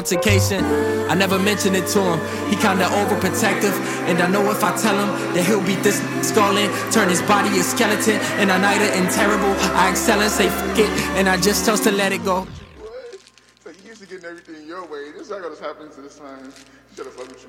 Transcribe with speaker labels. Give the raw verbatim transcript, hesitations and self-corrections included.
Speaker 1: altercation. I never mentioned it to him. He kinda overprotective, and I know if I tell him that he'll beat this skull in, turn his body a skeleton, and I night it and terrible. I excel and say fuck it, and I just chose to let it go.
Speaker 2: What? So you used to getting everything your way. This is not gonna happen to the sign. You gotta fuck with you.